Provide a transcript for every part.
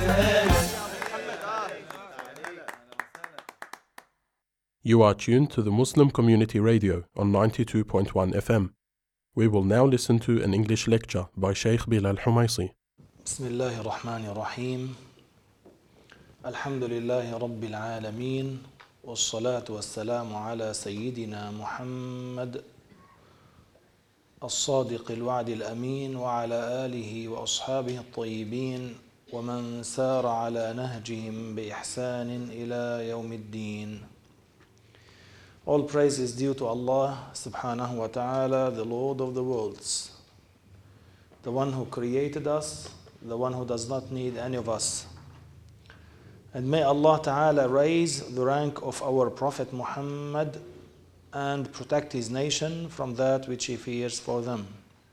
You are tuned to the Muslim Community Radio on 92.1 FM. We will now listen to an English lecture by Sheikh Bilal Humaisi. بسم الله الرحمن الرحيم الحمد لله رب العالمين والصلاة والسلام على سيدنا محمد الصادق الوعد الأمين وعلى آله وأصحابه الطيبين ومن سار على نهجهم بإحسان إلى يوم الدين. All praise is due to Allah subhanahu wa ta'ala, the Lord of the worlds, the one who created us, the one who does not need any of us. And may Allah ta'ala raise the rank of our Prophet Muhammad and protect his nation from that which he fears for them.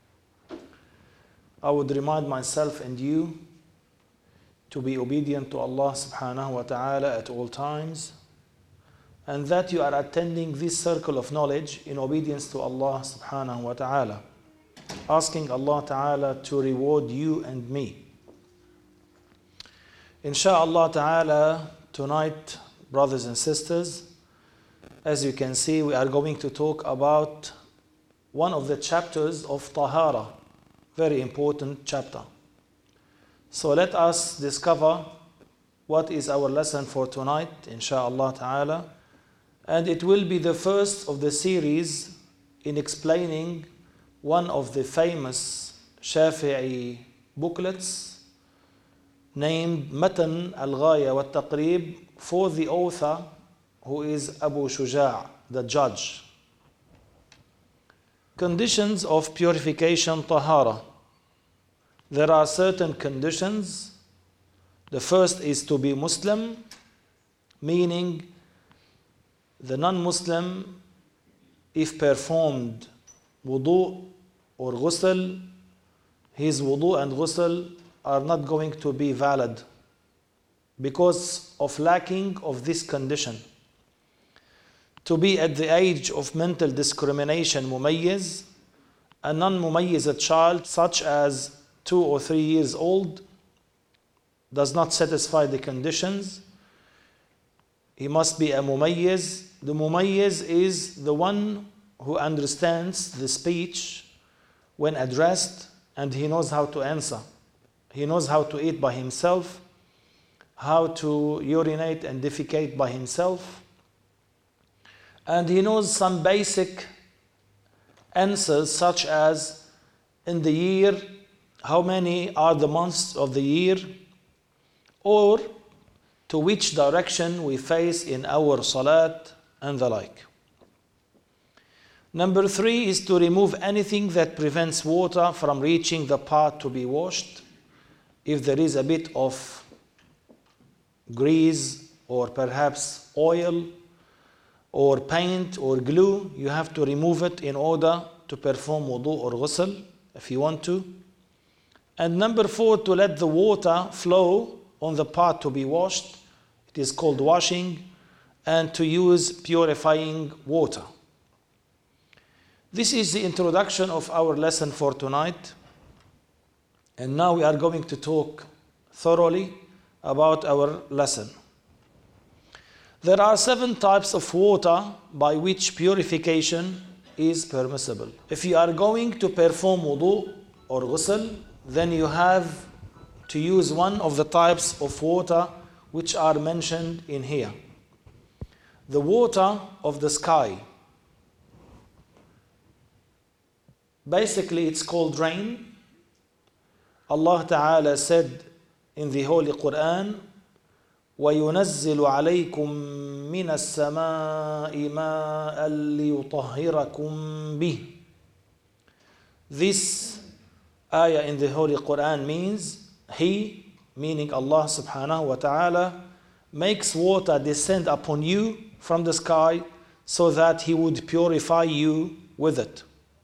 I would remind myself and you to be obedient to Allah subhanahu wa ta'ala at all times, and that you are attending this circle of knowledge in obedience to Allah subhanahu wa ta'ala, asking Allah ta'ala to reward you and me. Insha'Allah ta'ala, tonight, brothers and sisters, as you can see, we are going to talk about one of the chapters of Tahara, very important chapter. So let us discover what is our lesson for tonight, insha'Allah ta'ala. And it will be the first of the series in explaining one of the famous Shafi'i booklets named Matan al-Ghaya wa Taqrib, for the author who is Abu Shuja', the judge. Conditions of purification Tahara. There are certain conditions. The first is to be Muslim, meaning the non-Muslim, if performed wudu or ghusl, his wudu and ghusl are not going to be valid because of lacking of this condition. To be at the age of mental discrimination, mumayyiz, a non-mumayyiz child such as 2 or 3 years old does not satisfy the conditions. He must be a mumayyiz. The mumayyiz is the one who understands the speech when addressed, and he knows how to answer. He knows how to eat by himself, how to urinate and defecate by himself, and he knows some basic answers such as in the year, how many are the months of the year, or to which direction we face in our salat, and the like. Number 3 is to remove anything that prevents water from reaching the part to be washed. If there is a bit of grease or perhaps oil or paint or glue, you have to remove it in order to perform wudu or ghusl if you want to. And number 4, to let the water flow on the part to be washed. It is called washing, and to use purifying water. This is the introduction of our lesson for tonight. And now we are going to talk thoroughly about our lesson. There are 7 types of water by which purification is permissible. If you are going to perform wudu or ghusl, then you have to use one of the types of water which are mentioned in here. The water of the sky. Basically, it's called rain. Allah Ta'ala said in the Holy Quran, وَيُنَزِّلُ عَلَيْكُم مِّنَ السَّمَاءِ مَاءً لِيُطَهِّرَكُم بِهِ. This ayah in the Holy Quran means He, meaning Allah Subhanahu wa Ta'ala, makes water descend upon you from the sky so that He would purify you with it.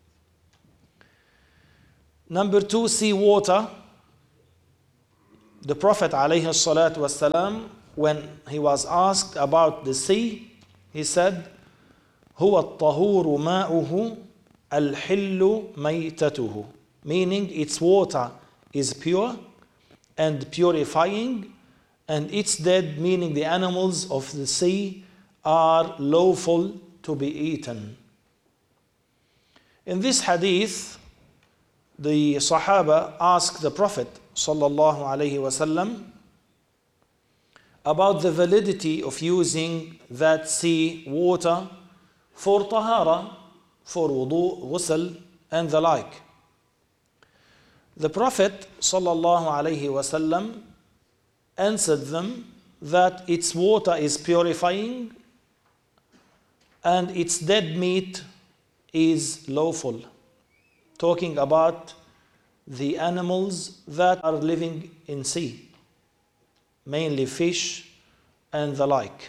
Number 2, sea water. The Prophet ﷺ, when he was asked about the sea, he said, هو الطهور ماؤه الحل ميتته, meaning its water is pure and purifying, and its dead, meaning the animals of the sea, are lawful to be eaten. In this hadith, the Sahaba asked the Prophet sallallahu alaihi wasallam about the validity of using that sea water for tahara, for wudu, ghusl, and the like. The Prophet sallallahu alaihi wasallam answered them that its water is purifying and its dead meat is lawful, talking about the animals that are living in sea, mainly fish and the like.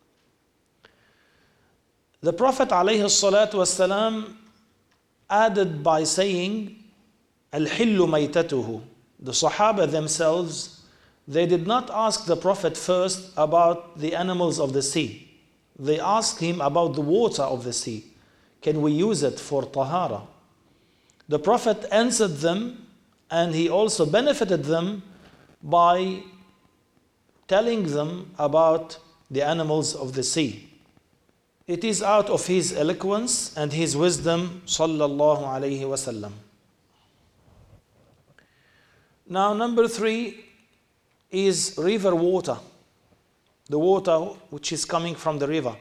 The Prophet ﷺ added by saying, Al-hillu maytatuhu. The Sahaba themselves, they did not ask the Prophet first about the animals of the sea. They asked him about the water of the sea. Can we use it for tahara? The Prophet answered them, and he also benefited them by telling them about the animals of the sea. It is out of his eloquence and his wisdom, sallallahu alayhi wasallam. Now, number 3 is river water, the water which is coming from the river,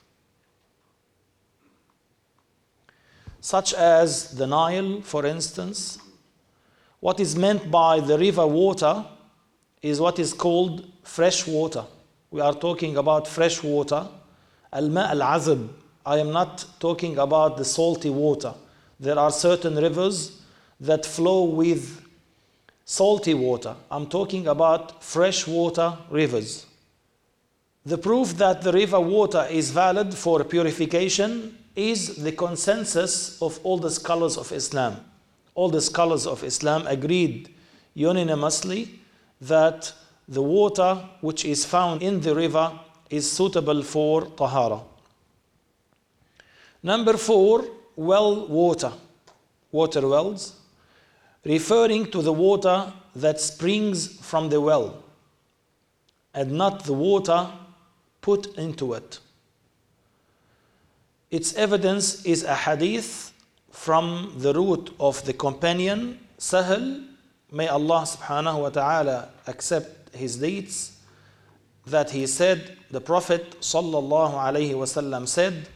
such as the Nile, for instance. What is meant by the river water is what is called fresh water. We are talking about fresh water, al-ma' al-azb. I am not talking about the salty water. There are certain rivers that flow with salty water. I'm talking about freshwater rivers. The proof that the river water is valid for purification is the consensus of all the scholars of Islam. All the scholars of Islam agreed unanimously that the water which is found in the river is suitable for tahara. Number 4, well water, water wells, referring to the water that springs from the well and not the water put into it. Its evidence is a hadith from the root of the companion Sahal, may Allah subhanahu wa ta'ala accept his deeds, that he said, the Prophet sallallahu alayhi wasallam said,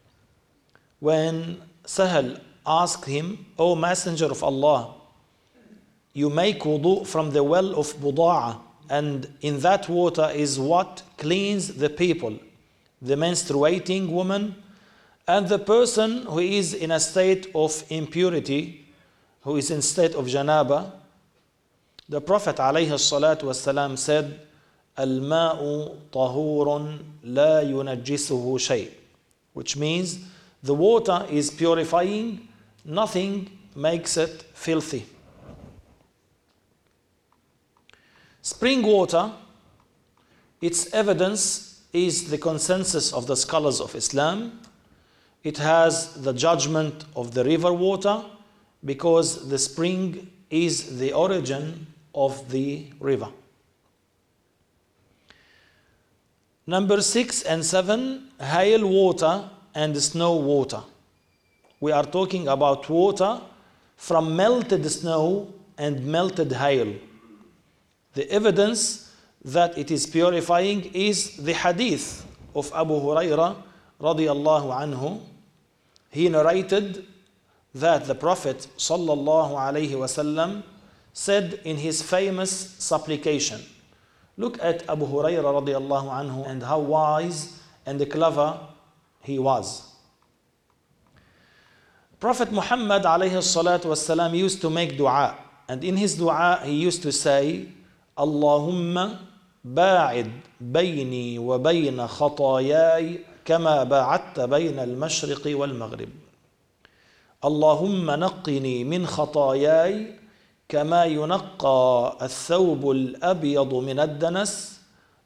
when Sahal asked him, O Messenger of Allah, you make wudu from the well of Buda'a, and in that water is what cleans the people, the menstruating woman, and the person who is in a state of impurity, who is in state of janaba. The Prophet ﷺ said, Al-ma'u tahurun la yunajjisuhu shay', which means the water is purifying, nothing makes it filthy. Spring water, its evidence is the consensus of the scholars of Islam. It has the judgment of the river water because the spring is the origin of the river. Number 6 and 7, hail water and snow water. We are talking about water from melted snow and melted hail. The evidence that it is purifying is the hadith of Abu Hurairah radiyallahu anhu. He narrated that the Prophet sallallahu alayhi wasallam said in his famous supplication. Look at Abu Hurairah radiyallahu anhu and how wise and clever he was. Prophet Muhammad alayhi salatu wasalam used to make dua, and in his dua he used to say, Allahumma ba'id bayni wa bayna khatayai kama ba'adta bayna al-mashriqi wal-maghrib. Allahumma naqqini min khatayai kama yunaqqa al-thawb al-abyad min ad-danas